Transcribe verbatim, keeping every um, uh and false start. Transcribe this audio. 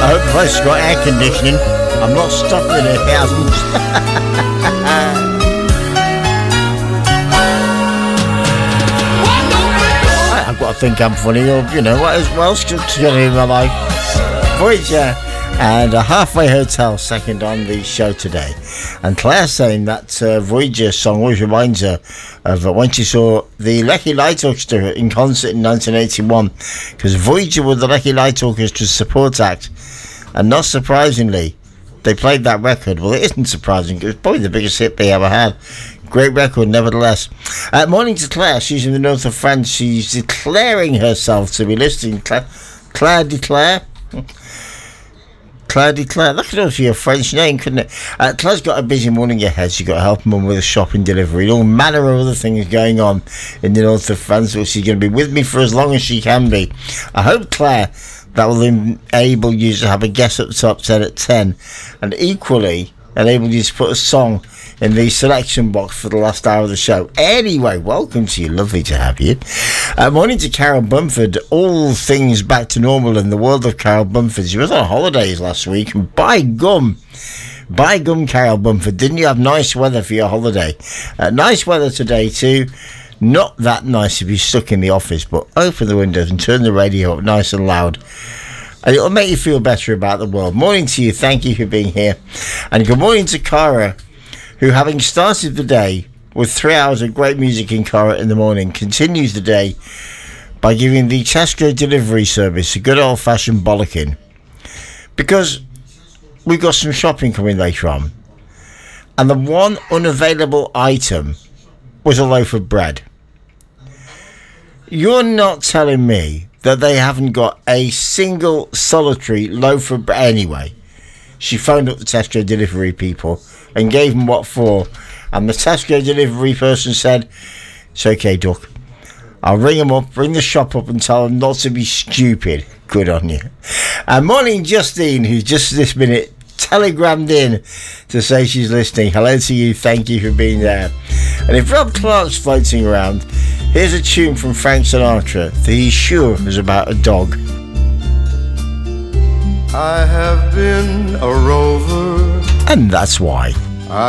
I hope the place has got air conditioning. I'm not stuck in a house. I've got to think I'm funny, or you know what else could get in my life. Voyager and a Halfway Hotel second on the show today. And Claire saying that uh, Voyager song always reminds her of uh, when she saw the Lecky Light Orchestra in concert in nineteen eighty-one, because Voyager were the Lecky Light Orchestra's support act, and not surprisingly they played that record. Well, it isn't surprising, it was probably the biggest hit they ever had. Great record, nevertheless. Uh, morning to Claire. She's in the north of France. She's declaring herself to be listening. Claire, Claire Declare. Claire Declare. That could also be a French name, couldn't it? Uh, Claire's got a busy morning ahead. She's got to help mum with a shopping delivery and all manner of other things going on in the north of France. So she's going to be with me for as long as she can be. I hope, Claire, that will enable you to have a guess at the top ten at ten, and equally enable you to put a song in the selection box for the last hour of the show. Anyway, welcome to you. Lovely to have you. Uh, morning to Carol Bumford. All things back to normal in the world of Carol Bumford. She was on holidays last week, and by gum, by gum, Carol Bumford, didn't you have nice weather for your holiday? Uh, nice weather today too. Not that nice if you're stuck in the office, but open the windows and turn the radio up nice and loud, and it'll make you feel better about the world. Morning to you. Thank you for being here. And good morning to Cara, who, having started the day with three hours of great music in Cara in the morning, continues the day by giving the Tesco delivery service a good old-fashioned bollocking. Because we've got some shopping coming later on, and the one unavailable item was a loaf of bread. You're not telling me that they haven't got a single solitary loaf of bread. Anyway, she phoned up the Tesco delivery people and gave them what for, and the Tesco delivery person said, "It's okay, Duck. I'll ring them up, ring the shop up and tell them not to be stupid." Good on you. And morning Justine, who's just this minute telegrammed in to say she's listening. Hello to you, thank you for being there. And if Rob Clark's floating around, here's a tune from Frank Sinatra that he's sure is about a dog. I have been a rover, and that's why.